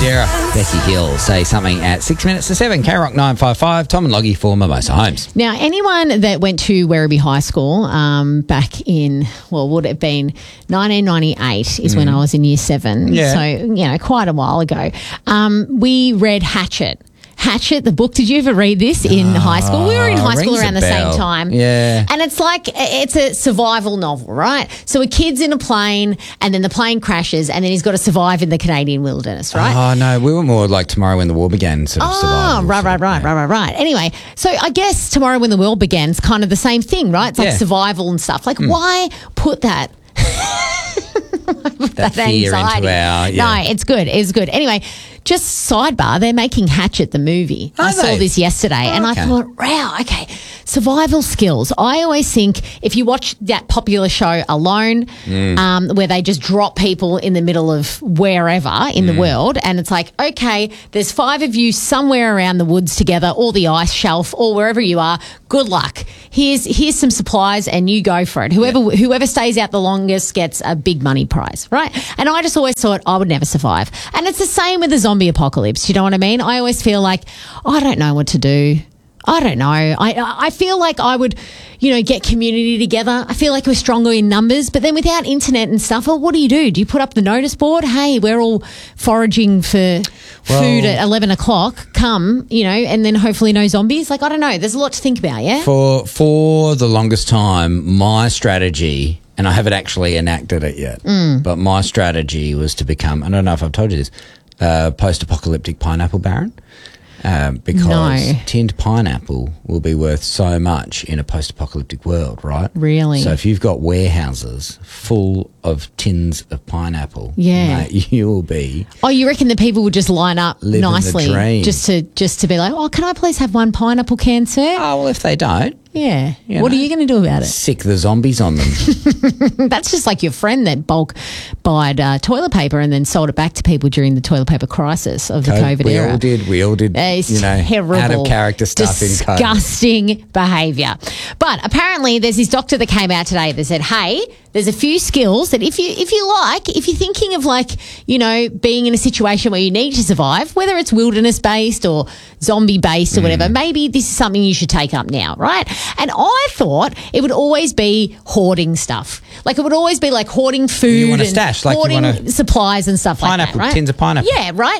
Dara, Becky Hill, say something at 6 minutes to 7. K-Rock 955, Tom and Loggy for Mimosa Homes. Now, anyone that went to Werribee High School back in, would it have been 1998 is when I was in year 7. Yeah. So, quite a while ago. We read Hatchet. Hatchet, the book. Did you ever read this in high school? We were in high school rings around a the same bell. time. Yeah. And it's a survival novel, right? So a kid's in a plane and then the plane crashes and then he's got to survive in the Canadian wilderness, right? Oh, no, we were more like Tomorrow When the War Began sort of survival. Right. Anyway, so I guess Tomorrow When the World Began is kind of the same thing, right? It's like survival and stuff. Like, why put that... that fear anxiety. into our... No, it's good. It's good. Anyway, just sidebar, they're making Hatchet the movie. I saw this yesterday and I thought, wow, okay, survival skills. I always think if you watch that popular show Alone, where they just drop people in the middle of wherever in the world and it's like, okay, there's 5 of you somewhere around the woods together or the ice shelf or wherever you are, good luck. Here's some supplies and you go for it. Whoever stays out the longest gets a big money prize, right? And I just always thought I would never survive. And it's the same with the zombie apocalypse. You know what I mean? I always feel like I don't know what to do. I don't know. I feel like I would, get community together. I feel like we're stronger in numbers. But then without internet and stuff, what do? Do you put up the notice board? Hey, we're all foraging for food at 11 o'clock. Come, and then hopefully no zombies. Like, I don't know. There's a lot to think about, yeah? For the longest time, my strategy, and I haven't actually enacted it yet, but my strategy was to become, I don't know if I've told you this, post-apocalyptic pineapple baron. Because tinned pineapple will be worth so much in a post-apocalyptic world, right? Really? So if you've got warehouses full of tins of pineapple, mate, you will be... Oh, you reckon the people would just line up nicely the dream. just to be like, oh, can I please have one pineapple can, sir? Oh, well, if they don't... Yeah. What are you going to do about it? Sick the zombies on them. That's just like your friend that bulk buyed toilet paper and then sold it back to people during the toilet paper crisis of the COVID era. We all did. It's terrible. Out of character stuff in COVID. Disgusting behaviour. But apparently there's this doctor that came out today that said, hey, there's a few skills that if you're thinking of being in a situation where you need to survive, whether it's wilderness based or zombie based or whatever, maybe this is something you should take up now, right? And I thought it would always be hoarding stuff. Like it would always be like hoarding food you want to stash, like hoarding you want supplies and stuff like that, right? Tins of pineapple. Yeah, right.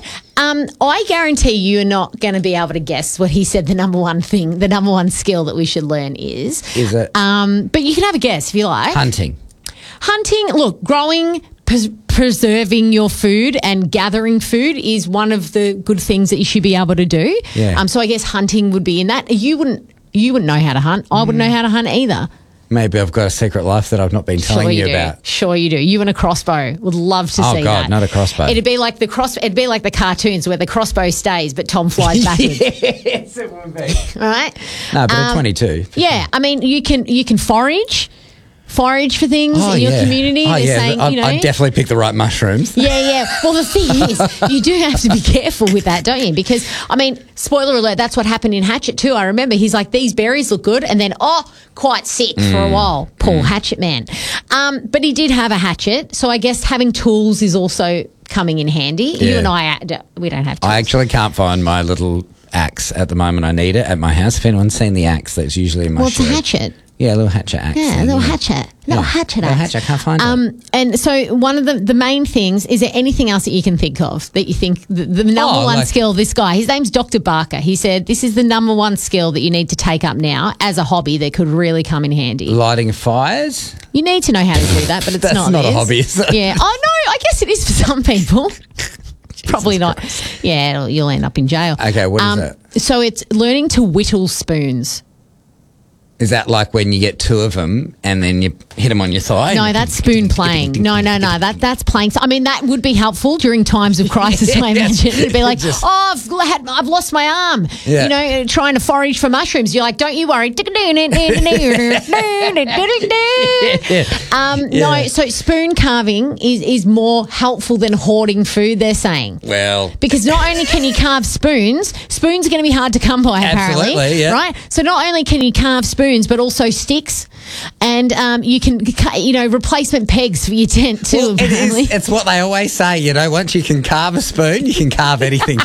I guarantee you're not going to be able to guess what he said the number one skill that we should learn is. Is it? But you can have a guess if you like. Hunting, look, growing, preserving your food and gathering food is one of the good things that you should be able to do. Yeah. So I guess hunting would be in that. You wouldn't know how to hunt. I wouldn't know how to hunt either. Maybe I've got a secret life that I've not been telling you about. Sure you do. You and a crossbow. Would love to see that. Oh God, not a crossbow. It'd be like the cartoons where the crossbow stays but Tom flies backwards. Yes, it would be. All right? No, but at 22. Yeah, I mean you can forage for things in your community. I'd definitely pick the right mushrooms. Yeah. Well, the thing is, you do have to be careful with that, don't you? Because, I mean, spoiler alert, that's what happened in Hatchet too. I remember he's like, these berries look good, and then, quite sick for a while. Poor Hatchet man. But he did have a hatchet, so I guess having tools is also coming in handy. Yeah. You and I, we don't have tools. I actually can't find my little axe at the moment. I need it at my house. If anyone's seen the axe that's usually in my it's a hatchet. Yeah, a little hatchet axe. Yeah, a little hatchet. Little hatchet axe. I can't find it. And so one of the main things, is there anything else that you can think of that you think the number one skill, this guy, his name's Dr. Barker. He said this is the number one skill that you need to take up now as a hobby that could really come in handy. Lighting fires? You need to know how to do that, but it's That's not a hobby, is it? Yeah. Oh, no, I guess it is for some people. Probably not. Christ. Yeah, you'll end up in jail. Okay, what is it? So it's learning to whittle spoons. Is that like when you get 2 of them and then you hit them on your thigh? No, that's spoon playing. No. That's playing. I mean, that would be helpful during times of crisis, I imagine. It'd be like, I've lost my arm. Yeah. Trying to forage for mushrooms. You're like, don't you worry. No, so spoon carving is more helpful than hoarding food, they're saying. Well. Because not only can you carve spoons are going to be hard to come by, apparently. Absolutely, yeah. Right? So not only can you carve spoons, spoons, but also sticks. And you can, replacement pegs for your tent too, Well, apparently. it's what they always say, once you can carve a spoon, you can carve anything.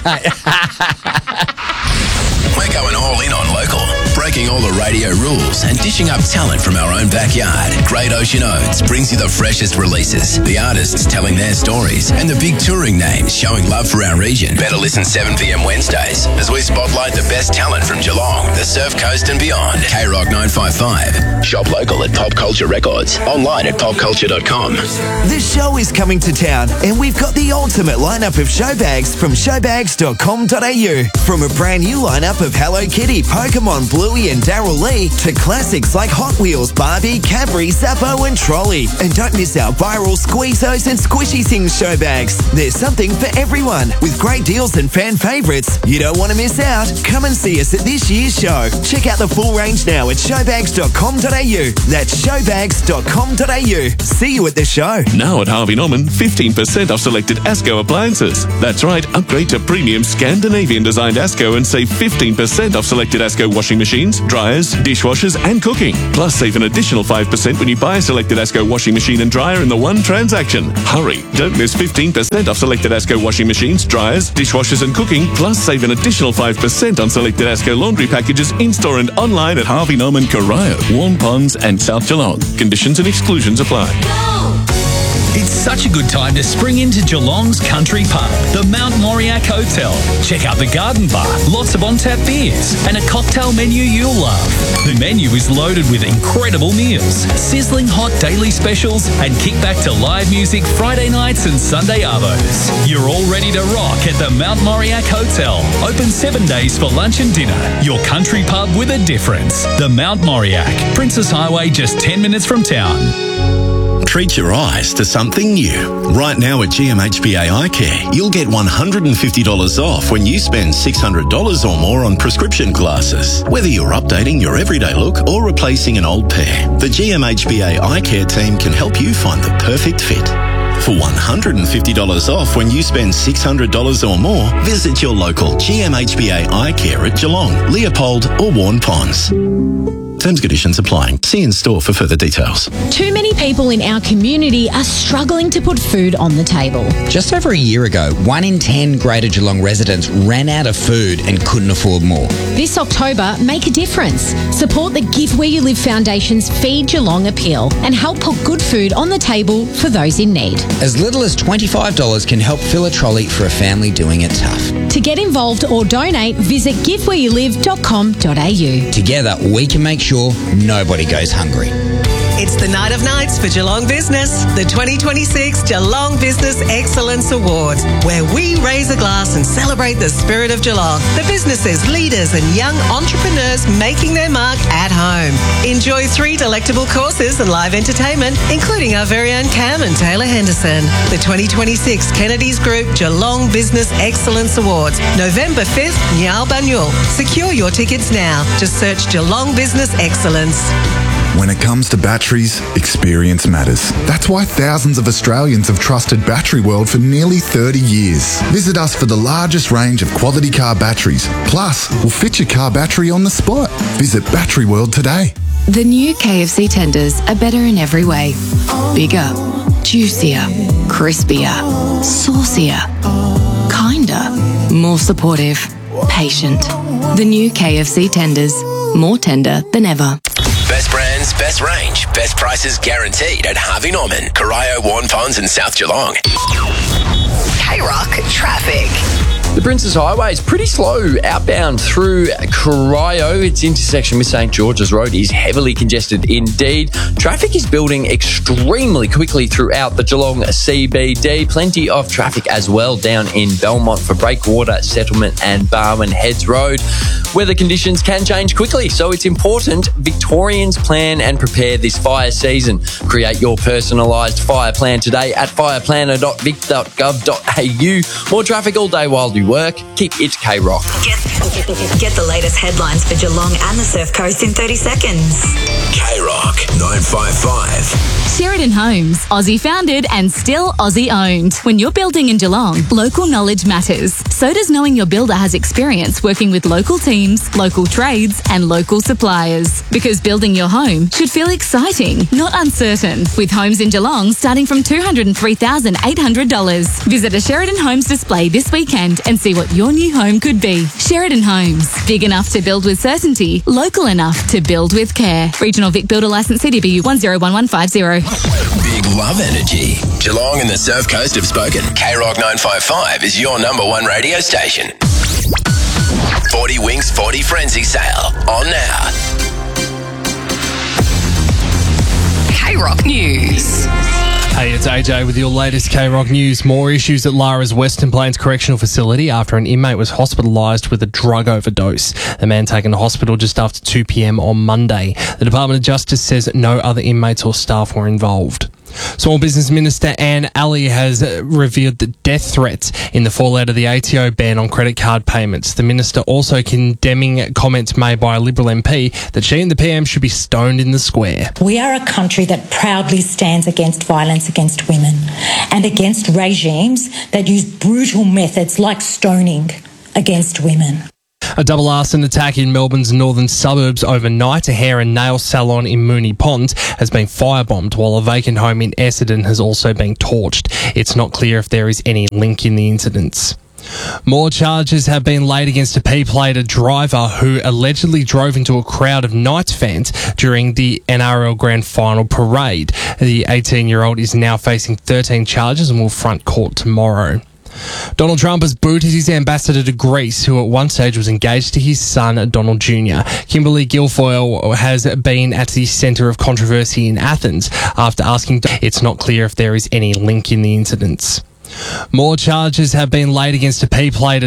We're going all in on local, breaking all the radio rules and dishing up talent from our own backyard. Great Ocean Oats brings you the freshest releases, the artists telling their stories, and the big touring names showing love for our region. Better listen 7 p.m. Wednesdays as we spotlight the best talent from Geelong, the Surf Coast and beyond. K-Rock 955. Shop local at Pop Culture Records. Online at popculture.com. The show is coming to town, and we've got the ultimate lineup of show bags from showbags.com.au. From a brand new lineup of Hello Kitty, Pokemon, Bluey and Daryl Lee to classics like Hot Wheels, Barbie, Cadbury, Zappo and Trolley. And don't miss our viral Squeezos and Squishy Things show bags. There's something for everyone with great deals and fan favourites. You don't want to miss out. Come and see us at this year's show. Check out the full range now at showbags.com.au. That's showbags.com.au. See you at the show. Now at Harvey Norman, 15% off selected Asco appliances. That's right, upgrade to premium Scandinavian-designed Asco and save 15% off selected Asco washing machines, dryers, dishwashers and cooking. Plus, save an additional 5% when you buy a selected Asco washing machine and dryer in the one transaction. Hurry, don't miss 15% off selected Asco washing machines, dryers, dishwashers and cooking. Plus, save an additional 5% on selected Asco laundry packages in-store and online at Harvey Norman, Corio, Warm Ponds and South Geelong. Conditions and exclusions apply. It's such a good time to spring into Geelong's country pub, the Mount Moriac Hotel. Check out the garden bar, lots of on-tap beers, and a cocktail menu you'll love. The menu is loaded with incredible meals, sizzling hot daily specials, and kick back to live music Friday nights and Sunday arvos. You're all ready to rock at the Mount Moriac Hotel. Open 7 days for lunch and dinner. Your country pub with a difference. The Mount Moriac, Princess Highway, just 10 minutes from town. Treat your eyes to something new. Right now at GMHBA Eye Care, you'll get $150 off when you spend $600 or more on prescription glasses. Whether you're updating your everyday look or replacing an old pair, the GMHBA Eye Care team can help you find the perfect fit. For $150 off when you spend $600 or more, visit your local GMHBA Eye Care at Geelong, Leopold or Warn Ponds. Terms and conditions applying. See in store for further details. Too many people in our community are struggling to put food on the table. Just over a year ago, 1 in 10 Greater Geelong residents ran out of food and couldn't afford more. This October, make a difference. Support the Give Where You Live Foundation's Feed Geelong appeal and help put good food on the table for those in need. As little as $25 can help fill a trolley for a family doing it tough. To get involved or donate, visit givewhereyoulive.com.au. Together, we can make sure nobody goes hungry. It's the night of nights for Geelong Business, the 2026 Geelong Business Excellence Awards, where we raise a glass and celebrate the spirit of Geelong, the businesses, leaders and young entrepreneurs making their mark at home. Enjoy 3 delectable courses and live entertainment, including our very own Cam and Taylor Henderson. The 2026 Kennedy's Group Geelong Business Excellence Awards, November 5th, Nyal Banyul. Secure your tickets now. Just search Geelong Business Excellence. When it comes to batteries, experience matters. That's why thousands of Australians have trusted Battery World for nearly 30 years. Visit us for the largest range of quality car batteries. Plus, we'll fit your car battery on the spot. Visit Battery World today. The new KFC tenders are better in every way. Bigger, juicier, crispier, saucier, kinder, more supportive, patient. The new KFC tenders, more tender than ever. Best brands, best range, best prices guaranteed at Harvey Norman, Corio, Warn Ponds and South Geelong. K-Rock traffic. The Princess Highway is pretty slow outbound through Corio. Its intersection with St. George's Road is heavily congested indeed. Traffic is building extremely quickly throughout the Geelong CBD. Plenty of traffic as well down in Belmont for Breakwater, Settlement and Barwon Heads Road. Weather conditions can change quickly, so it's important Victorians plan and prepare this fire season. Create your personalised fire plan today at fireplanner.vic.gov.au. More traffic all day while you work. work, keep it K-Rock. Get the latest headlines for Geelong and the Surf Coast in 30 seconds. K-Rock 955. Sheridan Homes, Aussie founded and still Aussie owned. When you're building in Geelong, local knowledge matters. So does knowing your builder has experience working with local teams, local trades and local suppliers. Because building your home should feel exciting, not uncertain. With homes in Geelong starting from $203,800. Visit a Sheridan Homes display this weekend and see what your new home could be. Sheridan Homes, big enough to build with certainty, local enough to build with care. Regional Vic Builder Licence CDBU 101150. Big love energy. Geelong and the Surf Coast have spoken. K-Rock 955 is your number one radio station. 40 Winks 40 Frenzy sale on now. K-Rock News. Hey, it's AJ with your latest K-Rock news. More issues at Lara's Western Plains Correctional Facility after an inmate was hospitalised with a drug overdose. The man taken to hospital just after 2 p.m. on Monday. The Department of Justice says no other inmates or staff were involved. Small Business Minister Anne Alley has revealed the death threats in the fallout of the ATO ban on credit card payments. The minister also condemning comments made by a Liberal MP that she and the PM should be stoned in the square. We are a country that proudly stands against violence against women and against regimes that use brutal methods like stoning against women. A double arson attack in Melbourne's northern suburbs overnight. A hair and nail salon in Moonee Ponds has been firebombed, while a vacant home in Essendon has also been torched. It's not clear if there is any link in the incidents. More charges have been laid against a P-Plater driver who allegedly drove into a crowd of Knights fans during the NRL Grand Final parade. The 18-year-old is now facing 13 charges and will front court tomorrow. Donald Trump has booted his ambassador to Greece, who at one stage was engaged to his son, Donald Jr. Kimberly Guilfoyle has been at the centre of controversy in Athens after asking. It's not clear if there is any link in the incidents. More charges have been laid against a P-Plater